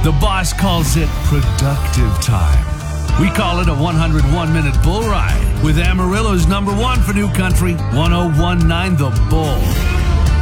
The boss calls it productive time. We call it a 101-minute bull ride with Amarillo's #1 for New Country, 1019 The Bull.